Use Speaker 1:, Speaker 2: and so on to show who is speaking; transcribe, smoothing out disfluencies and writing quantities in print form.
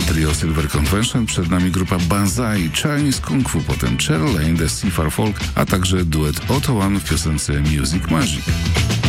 Speaker 1: trio Silver Convention, przed nami grupa Banzai, Chinese Kung Fu, potem Cheryl Lane, The Seafar Folk, a także duet Otto One w piosence Music Magic.